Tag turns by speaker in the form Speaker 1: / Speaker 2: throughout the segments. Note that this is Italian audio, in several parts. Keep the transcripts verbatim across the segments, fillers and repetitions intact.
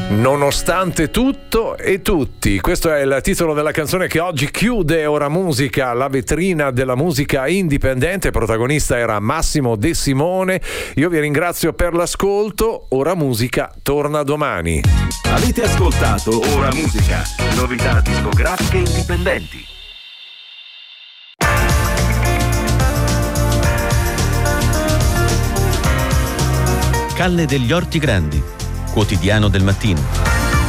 Speaker 1: Nonostante tutto e tutti, questo è il titolo della canzone che oggi chiude Ora Musica, la vetrina della musica indipendente. Protagonista era Massimo De Simone. Io vi ringrazio per l'ascolto. Ora Musica torna domani.
Speaker 2: Avete ascoltato Ora Musica, novità discografiche indipendenti.
Speaker 3: Calle degli Orti Grandi, quotidiano del mattino.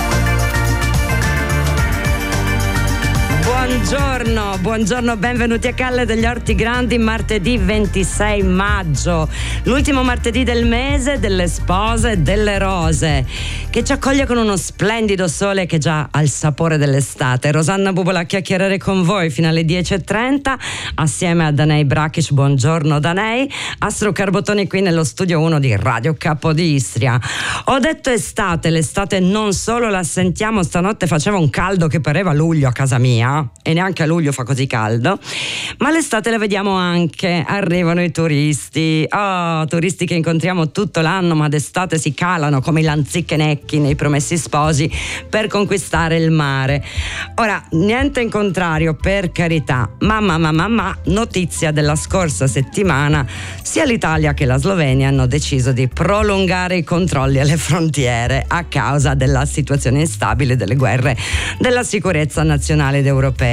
Speaker 4: Buongiorno, buongiorno, benvenuti a Calle degli Orti Grandi, martedì ventisei maggio, l'ultimo martedì del mese delle spose e delle rose, che ci accoglie con uno splendido sole che già ha il sapore dell'estate. Rosanna Bubola a chiacchierare con voi fino alle dieci e trenta assieme a Danei Brachic. Buongiorno Danei. Astro Carbotoni qui nello studio uno di Radio Capodistria. Ho detto estate, l'estate non solo la sentiamo, stanotte faceva un caldo che pareva luglio a casa mia, e neanche a luglio fa così caldo, ma l'estate la vediamo anche, arrivano i turisti, oh, turisti che incontriamo tutto l'anno, ma d'estate si calano come i lanzichenecchi nei Promessi Sposi per conquistare il mare. Ora, niente in contrario, per carità, ma ma ma ma ma notizia della scorsa settimana, sia l'Italia che la Slovenia hanno deciso di prolungare i controlli alle frontiere a causa della situazione instabile, delle guerre, della sicurezza nazionale ed europea.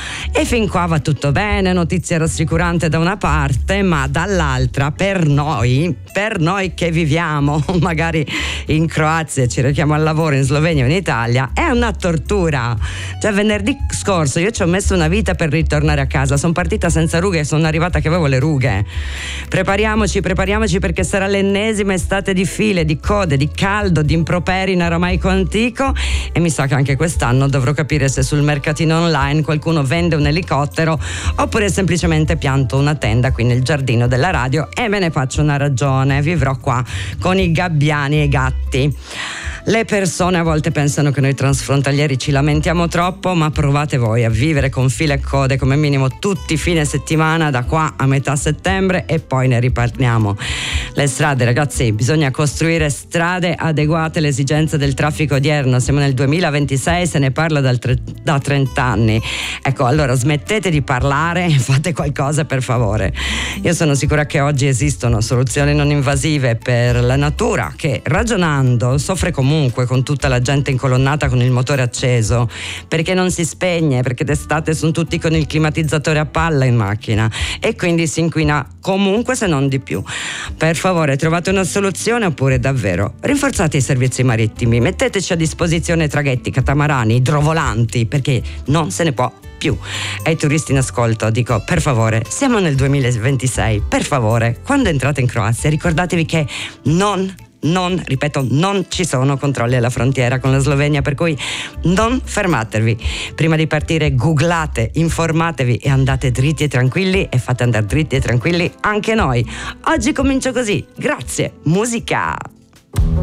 Speaker 4: E fin qua va tutto bene, notizia rassicurante da una parte, ma dall'altra per noi, per noi che viviamo magari in Croazia e ci rechiamo al lavoro in Slovenia o in Italia, è una tortura. Cioè venerdì scorso io ci ho messo una vita per ritornare a casa, sono partita senza rughe e sono arrivata che avevo le rughe. Prepariamoci, prepariamoci perché sarà l'ennesima estate di file, di code, di caldo, di improperi in aramaico antico, e mi sa che anche quest'anno dovrò capire se sul mercatino online qualcuno vende un elicottero oppure semplicemente pianto una tenda qui nel giardino della radio e me ne faccio una ragione. Vivrò qua con i gabbiani e i gatti. Le persone a volte pensano che noi transfrontalieri ci lamentiamo troppo, ma provate voi a vivere con file e code come minimo tutti i fine settimana da qua a metà settembre e poi ne ripartiamo. Le strade, ragazzi, bisogna costruire strade adeguate alle esigenze del traffico odierno. Siamo nel duemilaventisei, se ne parla dal tre, da trenta anni. Ecco, allora smettete di parlare e fate qualcosa per favore. Io sono sicura che oggi esistono soluzioni non invasive per la natura che, ragionando, soffre comunque con tutta la gente incolonnata con il motore acceso, perché non si spegne, perché d'estate sono tutti con il climatizzatore a palla in macchina e quindi si inquina comunque, se non di più. Per favore, trovate una soluzione oppure davvero rinforzate i servizi marittimi, metteteci a disposizione traghetti, catamarani, idrovolanti, perché non se ne può più. Ai turisti in ascolto dico, per favore, siamo nel duemilaventisei, per favore, quando entrate in Croazia ricordatevi che non Non, ripeto, non ci sono controlli alla frontiera con la Slovenia, per cui non fermatevi. Prima di partire googlate, informatevi e andate dritti e tranquilli, e fate andare dritti e tranquilli anche noi. Oggi comincio così. Grazie. Musica.